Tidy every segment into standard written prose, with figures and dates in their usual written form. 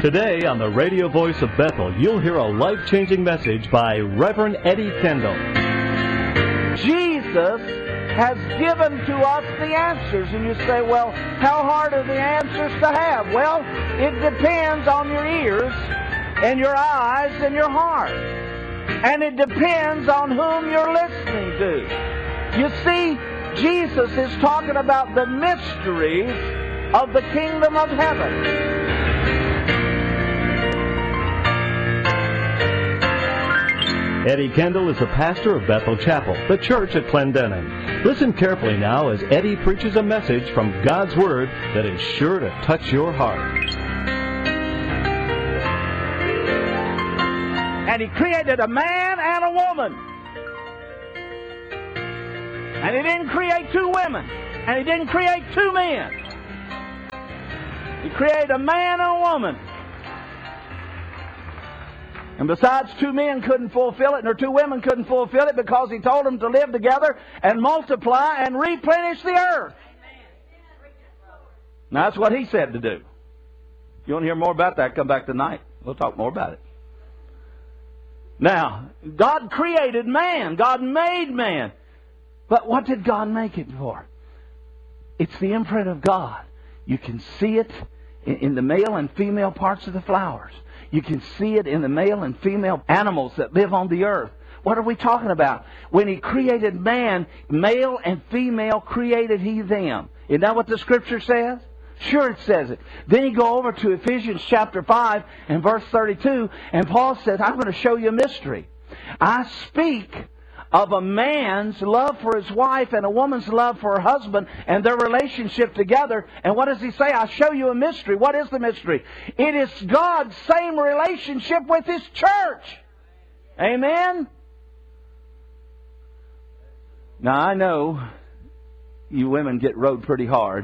Today on the radio voice of Bethel, you'll hear a life-changing message by Reverend Eddie Kendall. Jesus has given to us the answers. And you say, well, how hard are the answers to have? Well, it depends on your ears and your eyes and your heart. And it depends on whom you're listening to. You see, Jesus is talking about the mysteries of the kingdom of heaven. Eddie Kendall is the pastor of Bethel Chapel, the church at Clendenin. Listen carefully now as Eddie preaches a message from God's Word that is sure to touch your heart. And He created a man and a woman. And He didn't create two women. And He didn't create two men. He created a man and a woman. And besides, two men couldn't fulfill it, or two women couldn't fulfill it, because He told them to live together and multiply and replenish the earth. Now, that's what He said to do. You want to hear more about that, come back tonight. We'll talk more about it. Now, God created man. God made man. But what did God make it for? It's the imprint of God. You can see it in the male and female parts of the flowers. You can see it in the male and female animals that live on the earth. What are we talking about? When He created man, male and female created He them. Isn't that what the Scripture says? Sure, it says it. Then you go over to Ephesians chapter 5 and verse 32, and Paul says, I'm going to show you a mystery. I speak of a man's love for his wife and a woman's love for her husband and their relationship together. And what does he say? I'll show you a mystery. What is the mystery? It is God's same relationship with His church. Amen? Now, I know you women get rode pretty hard.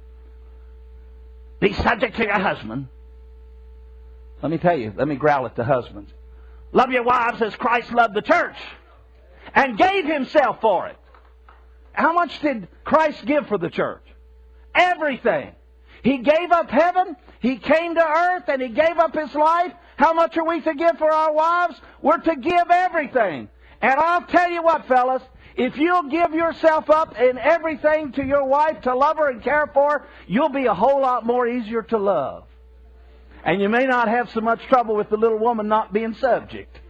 Be subject to your husband. Let me tell you, let me growl at the husbands. Love your wives as Christ loved the church and gave Himself for it. How much did Christ give for the church? Everything. He gave up heaven, He came to earth, and He gave up His life. How much are we to give for our wives? We're to give everything. And I'll tell you what, fellas, if you'll give yourself up in everything to your wife, to love her and care for her, you'll be a whole lot more easier to love. And you may not have so much trouble with the little woman not being subject.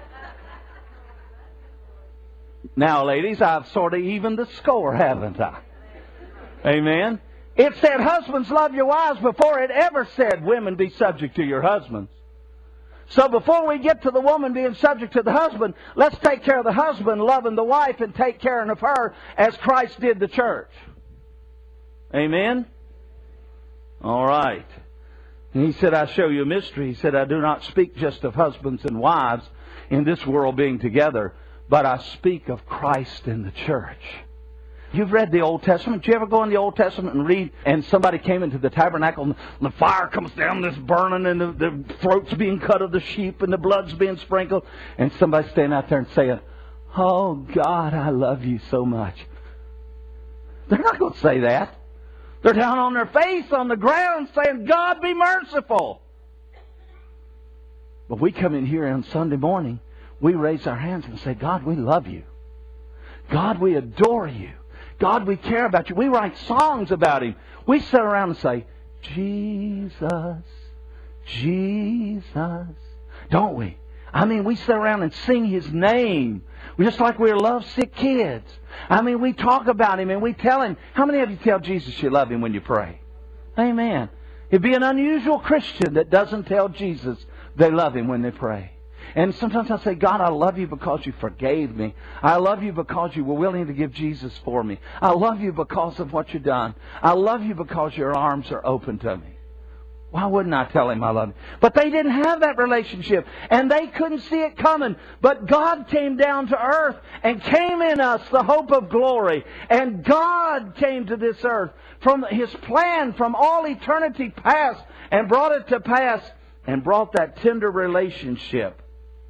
Now, ladies, I've sort of evened the score, haven't I? Amen. It said, husbands, love your wives, before it ever said, women, be subject to your husbands. So before we get to the woman being subject to the husband, let's take care of the husband, loving the wife, and take care of her as Christ did the church. Amen? All right. And He said, I show you a mystery. He said, I do not speak just of husbands and wives in this world being together, but I speak of Christ and the church. You've read the Old Testament. Did you ever go in the Old Testament and read, and somebody came into the tabernacle and the fire comes down, this burning, and the throats being cut of the sheep, and the blood's being sprinkled, and somebody standing out there and saying, oh, God, I love you so much. They're not going to say that. They're down on their face on the ground saying, God, be merciful. But we come in here on Sunday morning, we raise our hands and say, God, we love you. God, we adore you. God, we care about you. We write songs about Him. We sit around and say, Jesus, Jesus. Don't we? I mean, we sit around and sing His name. Just like we're lovesick kids. I mean, we talk about Him and we tell Him. How many of you tell Jesus you love Him when you pray? Amen. It'd be an unusual Christian that doesn't tell Jesus they love Him when they pray. And sometimes I say, God, I love you because you forgave me. I love you because you were willing to give Jesus for me. I love you because of what you've done. I love you because your arms are open to me. Why wouldn't I tell Him I love Him? But they didn't have that relationship, and they couldn't see it coming. But God came down to earth and came in us the hope of glory. And God came to this earth from His plan from all eternity past and brought it to pass and brought that tender relationship.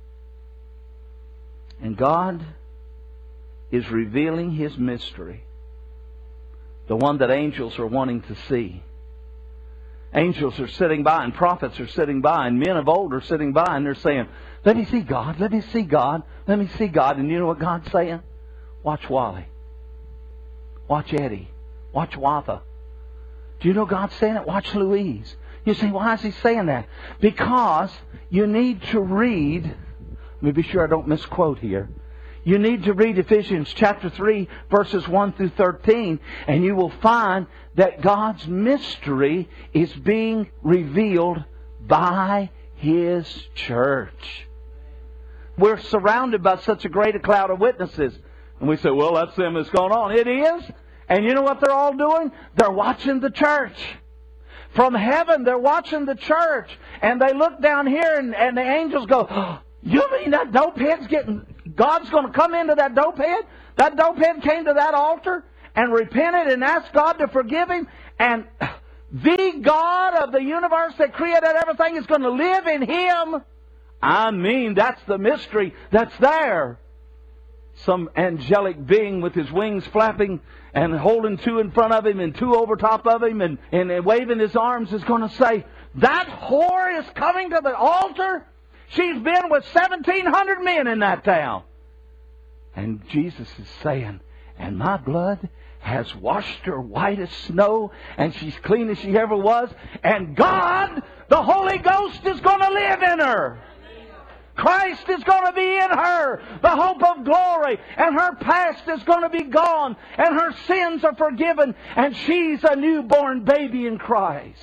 And God is revealing His mystery, the one that angels are wanting to see. Angels are sitting by, and prophets are sitting by, and men of old are sitting by, and they're saying, let me see God, let me see God, let me see God. And you know what God's saying? Watch Wally. Watch Eddie. Watch Watha. Do you know God's saying it? Watch Louise. You say, why is He saying that? Because you need to read, let me be sure I don't misquote here. You need to read Ephesians chapter 3, verses 1 through 13, and you will find that God's mystery is being revealed by His church. We're surrounded by such a great cloud of witnesses. And we say, well, that's them that's going on. It is. And you know what they're all doing? They're watching the church. From heaven, they're watching the church. And they look down here and the angels go, oh, you mean that dopehead's getting... God's going to come into that dopehead? That dopehead came to that altar and repented and asked God to forgive him. And the God of the universe that created everything is going to live in him. I mean, that's the mystery that's there. Some angelic being with his wings flapping and holding two in front of him and two over top of him and waving his arms is going to say, that whore is coming to the altar? She's been with 1,700 men in that town. And Jesus is saying, and my blood has washed her white as snow, and she's clean as she ever was, and God, the Holy Ghost, is going to live in her. Christ is going to be in her, the hope of glory, and her past is going to be gone, and her sins are forgiven, and she's a newborn baby in Christ.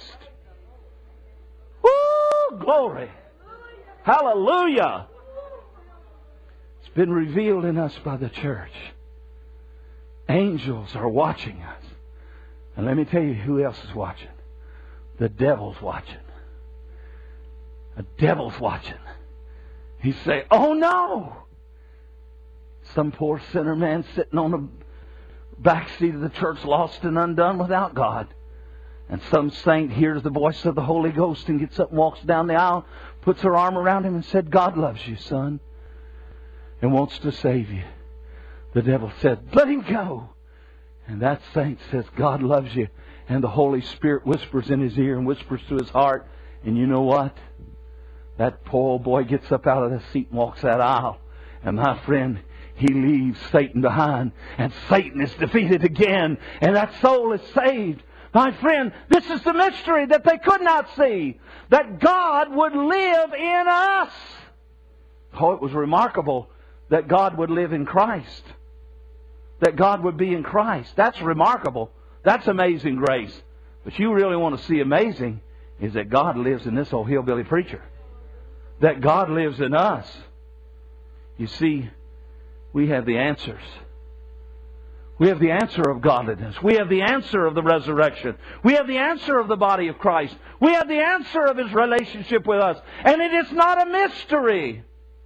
Woo! Glory! Hallelujah! It's been revealed in us by the church. Angels are watching us. And let me tell you who else is watching. The devil's watching. The devil's watching. He say, oh no! Some poor sinner man sitting on the back seat of the church, lost and undone without God. And some saint hears the voice of the Holy Ghost and gets up and walks down the aisle, puts her arm around him and said, God loves you, son, and wants to save you. The devil said, let him go. And that saint says, God loves you. And the Holy Spirit whispers in his ear and whispers to his heart. And you know what? That poor old boy gets up out of the seat and walks that aisle. And my friend, he leaves Satan behind. And Satan is defeated again. And that soul is saved. My friend, this is the mystery that they could not see. That God would live in us. Oh, it was remarkable that God would live in Christ. That God would be in Christ. That's remarkable. That's amazing grace. But you really want to see amazing is that God lives in this old hillbilly preacher. That God lives in us. You see, we have the answers. We have the answer of godliness. We have the answer of the resurrection. We have the answer of the body of Christ. We have the answer of His relationship with us. And it is not a mystery.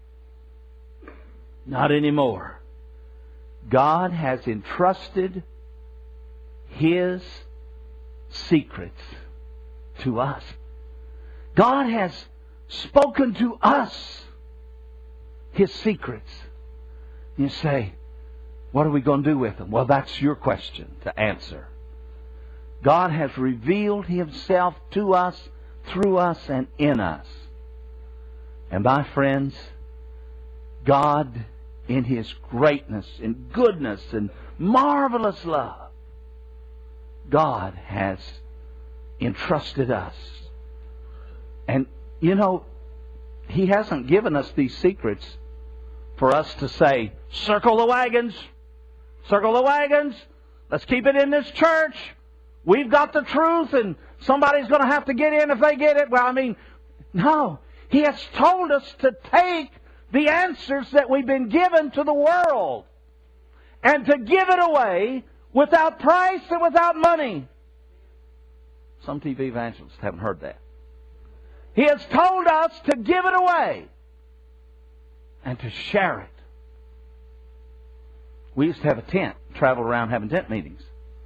Not anymore. God has entrusted His secrets to us. God has spoken to us His secrets. You say, what are we going to do with them? Well, that's your question to answer. God has revealed Himself to us, through us, and in us. And my friends, God, in His greatness and goodness and marvelous love, God has entrusted us. And, you know, He hasn't given us these secrets for us to say, circle the wagons. Circle the wagons. Let's keep it in this church. We've got the truth and somebody's going to have to get in if they get it. Well, I mean, no. He has told us to take the answers that we've been given to the world and to give it away without price and without money. Some TV evangelists haven't heard that. He has told us to give it away and to share it. We used to have a tent, travel around having tent meetings.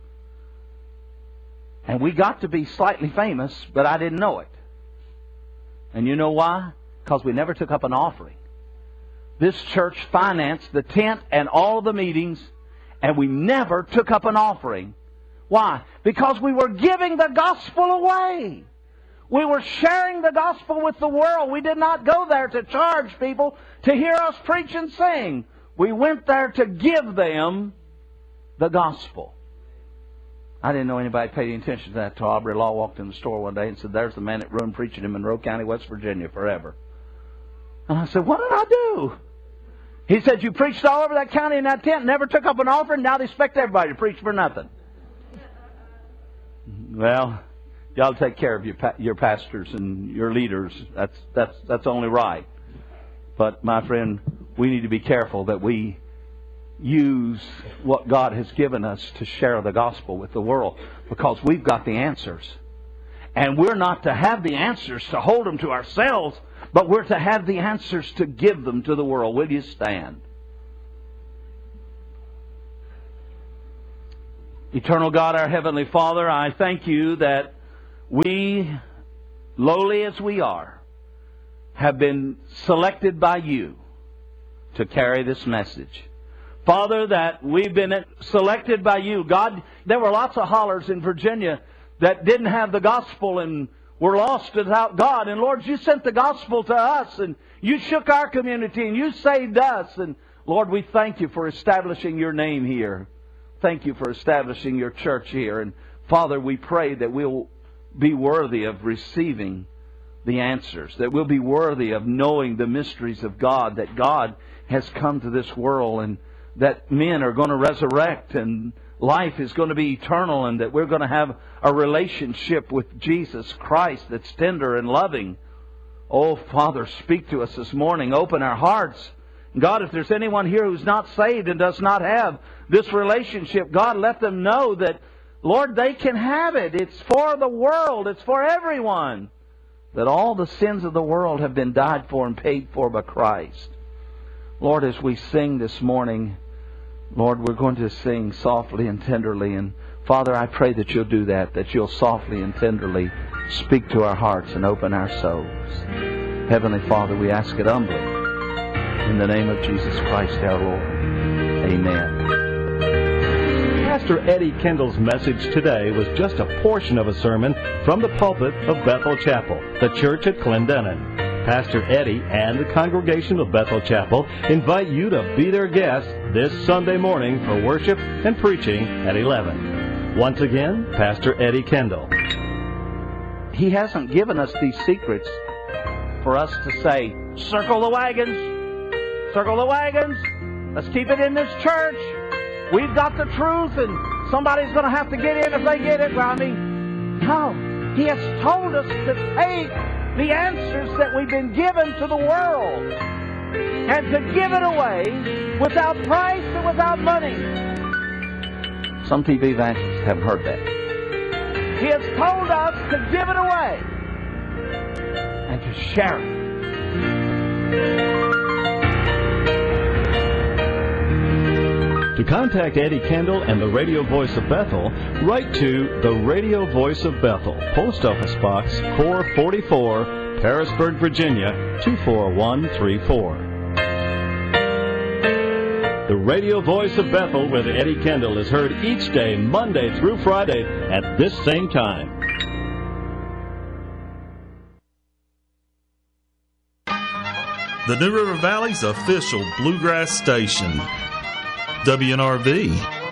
And we got to be slightly famous, but I didn't know it. And you know why? Because we never took up an offering. This church financed the tent and all the meetings, and we never took up an offering. Why? Because we were giving the gospel away. We were sharing the gospel with the world. We did not go there to charge people to hear us preach and sing. We went there to give them the gospel. I didn't know anybody paid any attention to that until Aubrey Law walked in the store one day and said, "There's the man that ruined preaching in Monroe County, West Virginia forever." And I said, "What did I do?" He said, "You preached all over that county in that tent, never took up an offering, now they expect everybody to preach for nothing." Well, y'all take care of your pastors and your leaders. That's only right. But my friend, we need to be careful that we use what God has given us to share the gospel with the world, because we've got the answers. And we're not to have the answers to hold them to ourselves, but we're to have the answers to give them to the world. Will you stand? Eternal God, our Heavenly Father, I thank You that we, lowly as we are, have been selected by You to carry this message. Father, that we've been selected by You. God, there were lots of hollers in Virginia that didn't have the gospel and were lost without God. And Lord, You sent the gospel to us, and You shook our community, and You saved us. And Lord, we thank You for establishing Your name here. Thank You for establishing Your church here. And Father, we pray that we'll be worthy of receiving the answers, that we'll be worthy of knowing the mysteries of God, that God has come to this world, and that men are going to resurrect, and life is going to be eternal, and that we're going to have a relationship with Jesus Christ that's tender and loving. Oh, Father, speak to us this morning. Open our hearts. God, if there's anyone here who's not saved and does not have this relationship, God, let them know that, Lord, they can have it. It's for the world. It's for everyone. That all the sins of the world have been died for and paid for by Christ. Lord, as we sing this morning, Lord, we're going to sing softly and tenderly. And Father, I pray that You'll do that You'll softly and tenderly speak to our hearts and open our souls. Heavenly Father, we ask it humbly. In the name of Jesus Christ our Lord. Amen. Pastor Eddie Kendall's message today was just a portion of a sermon from the pulpit of Bethel Chapel, the church at Clendenin. Pastor Eddie and the congregation of Bethel Chapel invite you to be their guest this Sunday morning for worship and preaching at 11. Once again, Pastor Eddie Kendall. He hasn't given us these secrets for us to say, circle the wagons, circle the wagons, let's keep it in this church. We've got the truth, and somebody's going to have to get in if they get it. Well, I mean, no. He has told us to take the answers that we've been given to the world and to give it away without price and without money. Some TV evangelists haven't heard that. He has told us to give it away and to share it. To contact Eddie Kendall and the Radio Voice of Bethel, write to the Radio Voice of Bethel, Post Office Box 444, Harrisburg, Virginia 24134. The Radio Voice of Bethel with Eddie Kendall is heard each day, Monday through Friday, at this same time. The New River Valley's official bluegrass station. WNRV.